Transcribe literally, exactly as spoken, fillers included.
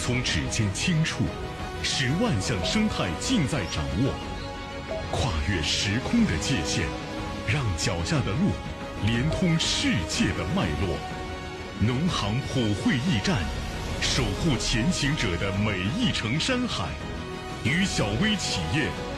从指尖轻触，使万象生态尽在掌握。跨越时空的界限，让脚下的路连通世界的脉络。农行普惠驿站，守护前行者的每一程山海，与小微企业